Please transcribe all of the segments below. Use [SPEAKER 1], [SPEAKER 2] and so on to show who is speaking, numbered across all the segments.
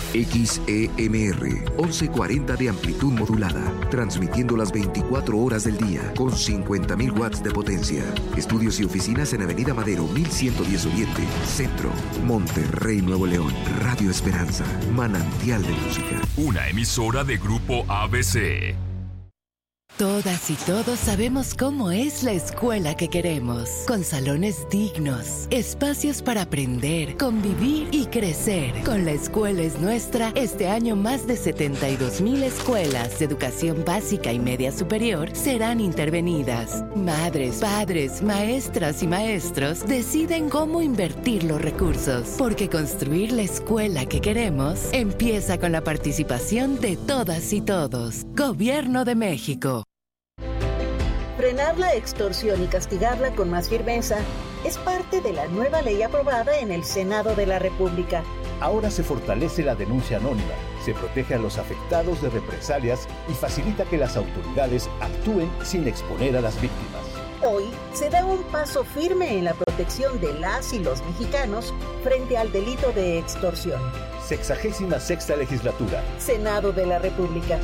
[SPEAKER 1] XEMR 1140 de amplitud modulada, transmitiendo las 24 horas del día con 50.000 watts de potencia. Estudios y oficinas en Avenida Madero 1110 Oriente, Centro, Monterrey, Nuevo León. Radio Esperanza, manantial de música.
[SPEAKER 2] Una emisora de Grupo ABC.
[SPEAKER 3] Todas y todos sabemos cómo es la escuela que queremos, con salones dignos, espacios para aprender, convivir y crecer. Con La Escuela es Nuestra, este año más de 72,000 escuelas de educación básica y media superior serán intervenidas. Madres, padres, maestras y maestros deciden cómo invertir los recursos, porque construir la escuela que queremos empieza con la participación de todas y todos. Gobierno de México.
[SPEAKER 4] Frenar la extorsión y castigarla con más firmeza es parte de la nueva ley aprobada en el Senado de la República.
[SPEAKER 5] Ahora se fortalece la denuncia anónima, se protege a los afectados de represalias y facilita que las autoridades actúen sin exponer a las víctimas.
[SPEAKER 4] Hoy se da un paso firme en la protección de las y los mexicanos frente al delito de extorsión.
[SPEAKER 5] 66ª Legislatura.
[SPEAKER 4] Senado de la República.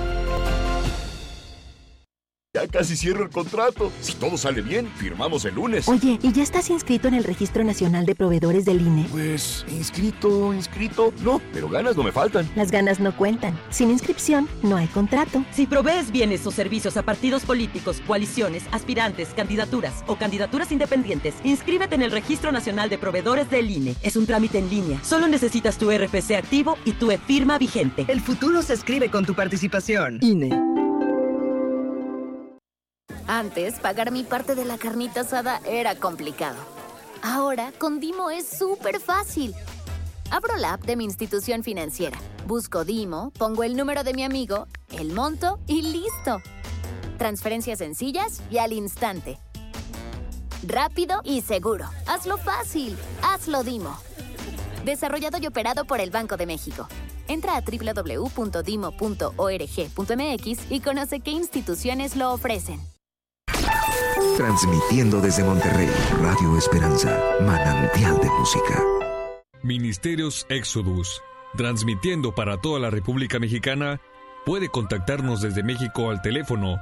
[SPEAKER 2] Ya casi cierro el contrato. Si todo sale bien, firmamos el lunes.
[SPEAKER 6] Oye, ¿y ya estás inscrito en el Registro Nacional de Proveedores del INE?
[SPEAKER 2] Pues, inscrito. No, pero ganas no me faltan.
[SPEAKER 6] Las ganas no cuentan. Sin inscripción, no hay contrato.
[SPEAKER 7] Si provees bienes o servicios a partidos políticos, coaliciones, aspirantes, candidaturas o candidaturas independientes, inscríbete en el Registro Nacional de Proveedores del INE. Es un trámite en línea. Solo necesitas tu RFC activo y tu e-firma vigente.
[SPEAKER 8] El futuro se escribe con tu participación.
[SPEAKER 7] INE.
[SPEAKER 9] Antes, pagar mi parte de la carnita asada era complicado. Ahora, con Dimo es súper fácil. Abro la app de mi institución financiera, busco Dimo, pongo el número de mi amigo, el monto y ¡listo! Transferencias sencillas y al instante. Rápido y seguro. Hazlo fácil. Hazlo Dimo. Desarrollado y operado por el Banco de México. Entra a www.dimo.org.mx y conoce qué instituciones lo ofrecen.
[SPEAKER 1] Transmitiendo desde Monterrey, Radio Esperanza, manantial de música.
[SPEAKER 10] Ministerios Exodus, transmitiendo para toda la República Mexicana. Puede contactarnos desde México al teléfono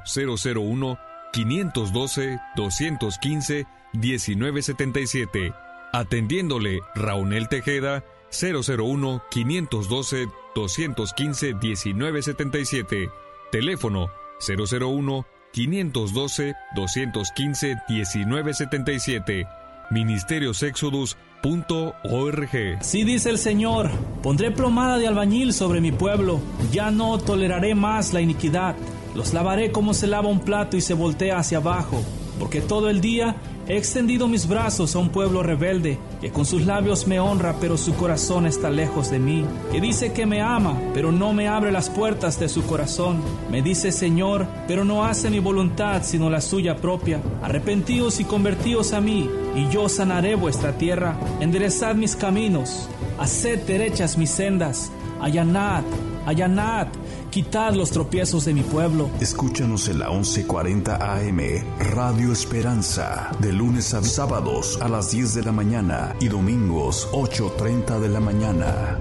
[SPEAKER 10] 001-512-215-1977. Atendiéndole Raunel Tejeda, 001-512-215-1977. Teléfono 001-512-215-1977. Ministeriosexodus.org.
[SPEAKER 11] Así dice el Señor: pondré plomada de albañil sobre mi pueblo, ya no toleraré más la iniquidad. Los lavaré como se lava un plato y se voltea hacia abajo, porque todo el día he extendido mis brazos a un pueblo rebelde, que con sus labios me honra, pero su corazón está lejos de mí, que dice que me ama, pero no me abre las puertas de su corazón. Me dice Señor, pero no hace mi voluntad, sino la suya propia. Arrepentíos y convertíos a mí, y yo sanaré vuestra tierra. Enderezad mis caminos, haced derechas mis sendas. Allanad, allanad, quitad los tropiezos de mi pueblo.
[SPEAKER 12] Escúchanos en la 1140 AM, Radio Esperanza, de lunes a sábados a las 10 de la mañana y domingos 8:30 de la mañana.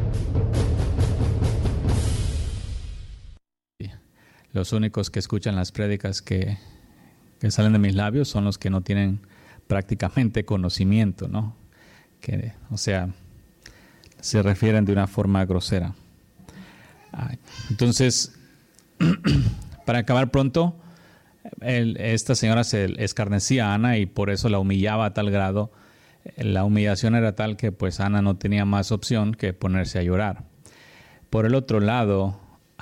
[SPEAKER 13] Los únicos que escuchan las prédicas que salen de mis labios son los que no tienen prácticamente conocimiento, ¿no? Que, o sea, se refieren de una forma grosera. Entonces, para acabar pronto, esta señora se escarnecía a Ana y por eso la humillaba a tal grado. La humillación era tal que pues Ana no tenía más opción que ponerse a llorar. Por el otro lado,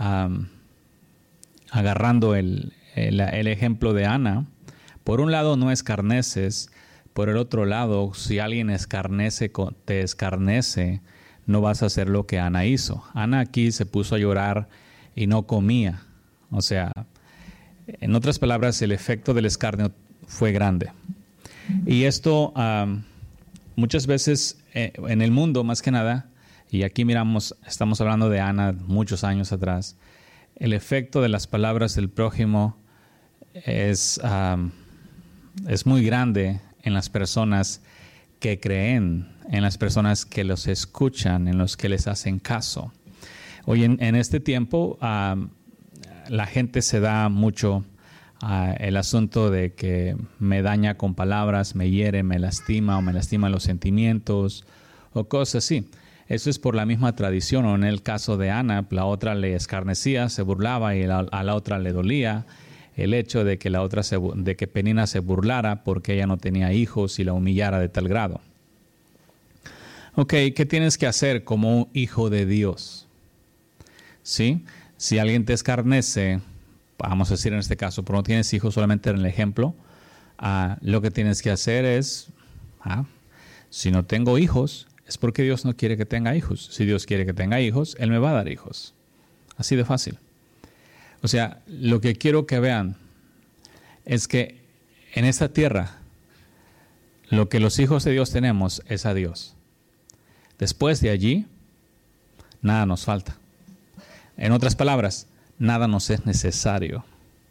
[SPEAKER 13] agarrando el ejemplo de Ana, por un lado no escarneces, por el otro lado, si alguien te escarnece, no vas a hacer lo que Ana hizo. Ana aquí se puso a llorar y no comía. O sea, en otras palabras, el efecto del escarnio fue grande. Y esto muchas veces en el mundo, más que nada, y aquí estamos hablando de Ana muchos años atrás, el efecto de las palabras del prójimo es muy grande en las personas que creen, en las personas que los escuchan, en los que les hacen caso. Hoy en este tiempo la gente se da mucho el asunto de que me daña con palabras, me hiere, me lastima o me lastima los sentimientos o cosas así. Eso es por la misma tradición, o en el caso de Ana, la otra le escarnecía, se burlaba y a la otra le dolía el hecho de que de que Penina se burlara porque ella no tenía hijos y la humillara de tal grado. Ok, ¿qué tienes que hacer como un hijo de Dios? ¿Sí? Si alguien te escarnece, vamos a decir en este caso, pero no tienes hijos, solamente en el ejemplo, lo que tienes que hacer es, si no tengo hijos, es porque Dios no quiere que tenga hijos. Si Dios quiere que tenga hijos, Él me va a dar hijos. Así de fácil. O sea, lo que quiero que vean es que en esta tierra, lo que los hijos de Dios tenemos es a Dios. Después de allí, nada nos falta. En otras palabras, nada nos es necesario.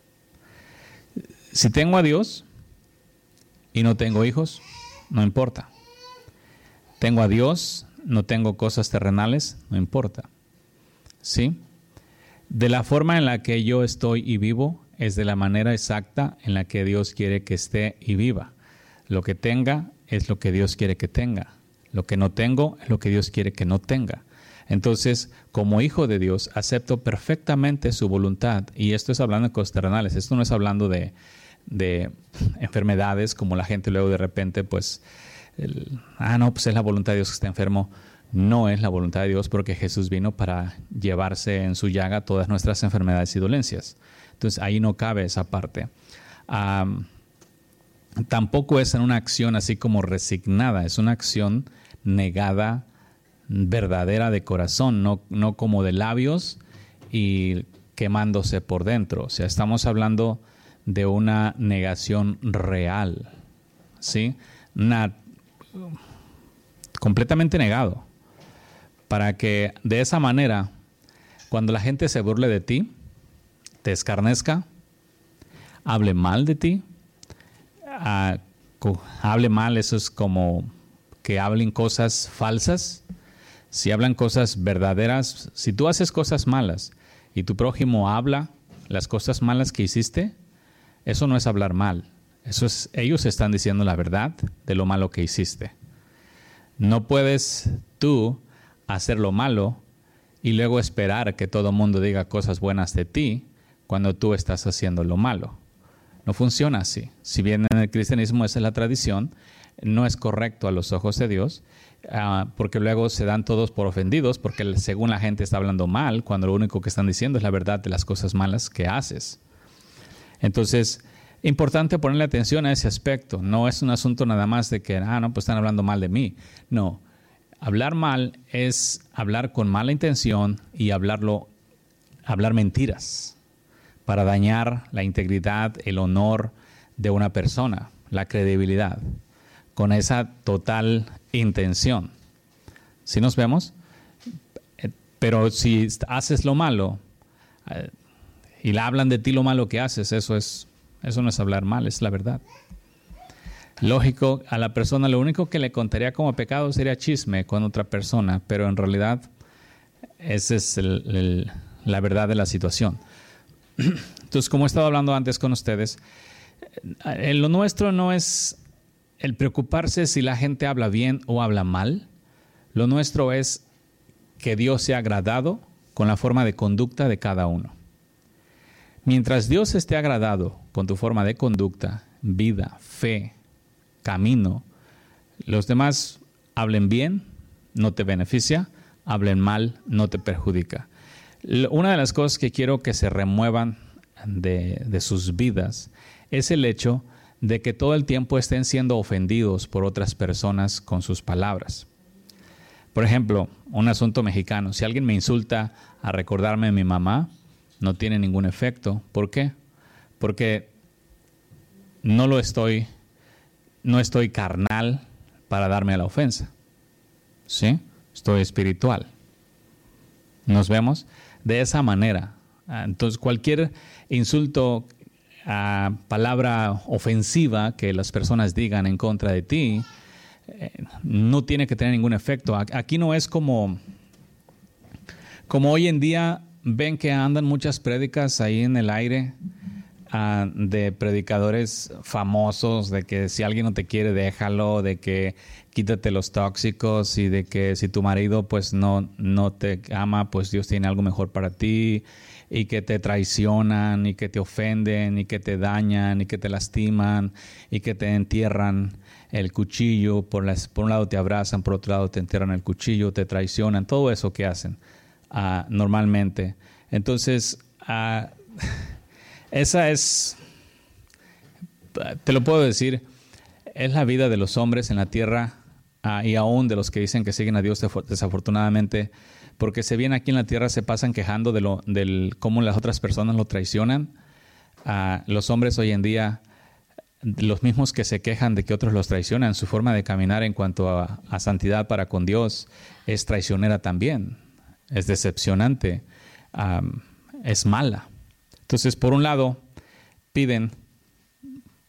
[SPEAKER 13] Si tengo a Dios y no tengo hijos, no importa. Tengo a Dios, no tengo cosas terrenales, no importa. ¿Sí? De la forma en la que yo estoy y vivo, es de la manera exacta en la que Dios quiere que esté y viva. Lo que tenga es lo que Dios quiere que tenga. Lo que no tengo es lo que Dios quiere que no tenga. Entonces, como hijo de Dios, acepto perfectamente su voluntad. Y esto es hablando de cosas terrenales. Esto no es hablando de enfermedades, como la gente luego de repente, pues, pues es la voluntad de Dios que esté enfermo. No es la voluntad de Dios, porque Jesús vino para llevarse en su llaga todas nuestras enfermedades y dolencias. Entonces, ahí no cabe esa parte. Tampoco es en una acción así como resignada. Es una acción negada, verdadera de corazón, no como de labios y quemándose por dentro. O sea, estamos hablando de una negación real, ¿sí? Completamente negado, para que de esa manera, cuando la gente se burle de ti, te escarnezca, hable mal de ti, hable mal, eso es como que hablen cosas falsas. Si hablan cosas verdaderas, si tú haces cosas malas y tu prójimo habla las cosas malas que hiciste, eso no es hablar mal. Eso es, ellos están diciendo la verdad de lo malo que hiciste. No puedes tú hacer lo malo y luego esperar que todo el mundo diga cosas buenas de ti cuando tú estás haciendo lo malo. No funciona así. Si bien en el cristianismo esa es la tradición, no es correcto a los ojos de Dios, porque luego se dan todos por ofendidos, porque según la gente está hablando mal, cuando lo único que están diciendo es la verdad de las cosas malas que haces. Entonces, importante ponerle atención a ese aspecto. No es un asunto nada más de que, pues están hablando mal de mí. No, hablar mal es hablar con mala intención y hablar mentiras para dañar la integridad, el honor de una persona, la credibilidad, con esa total intención. ¿Sí nos vemos? Pero si haces lo malo y le hablan de ti lo malo que haces, eso no es hablar mal, es la verdad. Lógico, a la persona lo único que le contaría como pecado sería chisme con otra persona, pero en realidad esa es la verdad de la situación. Entonces, como he estado hablando antes con ustedes, lo nuestro no es el preocuparse si la gente habla bien o habla mal. Lo nuestro es que Dios sea agradado con la forma de conducta de cada uno. Mientras Dios esté agradado con tu forma de conducta, vida, fe, camino, los demás hablen bien, no te beneficia, hablen mal, no te perjudica. Una de las cosas que quiero que se remuevan de sus vidas es el hecho de que todo el tiempo estén siendo ofendidos por otras personas con sus palabras. Por ejemplo, un asunto mexicano. Si alguien me insulta a recordarme de mi mamá, no tiene ningún efecto. ¿Por qué? Porque no estoy carnal para darme a la ofensa. ¿Sí? Estoy espiritual. ¿Nos vemos? De esa manera. Entonces, cualquier insulto, palabra ofensiva que las personas digan en contra de ti, no tiene que tener ningún efecto. Aquí no es como hoy en día ven que andan muchas prédicas ahí en el aire de predicadores famosos, de que si alguien no te quiere, déjalo, de que quítate los tóxicos, y de que si tu marido pues no te ama, pues Dios tiene algo mejor para ti, y que te traicionan, y que te ofenden, y que te dañan, y que te lastiman, y que te entierran el cuchillo, por un lado te abrazan, por otro lado te entierran el cuchillo, te traicionan, todo eso que hacen normalmente. Entonces, esa es, te lo puedo decir, es la vida de los hombres en la tierra, y aún de los que dicen que siguen a Dios, desafortunadamente, porque se vienen aquí en la tierra, se pasan quejando de cómo las otras personas lo traicionan. Los hombres hoy en día, los mismos que se quejan de que otros los traicionan, su forma de caminar en cuanto a santidad para con Dios es traicionera también, es decepcionante, es mala. Entonces, por un lado, piden